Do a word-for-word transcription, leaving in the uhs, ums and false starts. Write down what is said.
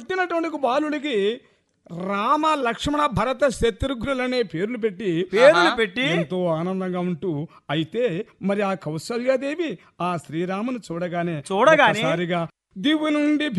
పుట్టినటువంటి బాలుడికి రామ లక్ష్మణ భరత శత్రుఘ్నులనే పేర్లు పెట్టి పేర్లు పెట్టి ఎంతో ఆనందంగా ఉంటూ, అయితే మరి ఆ కౌసల్యాదేవి ఆ శ్రీరామును చూడగానే చూడగానే ఒక్కసారిగా దివు నుండి